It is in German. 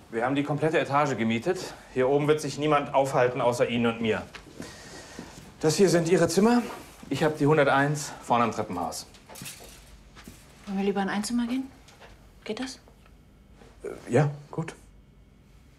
Wir haben die komplette Etage gemietet. Hier oben wird sich niemand aufhalten, außer Ihnen und mir. Das hier sind Ihre Zimmer. Ich habe die 101 vorne am Treppenhaus. Wollen wir lieber in ein Einzimmer gehen? Geht das? Ja, gut.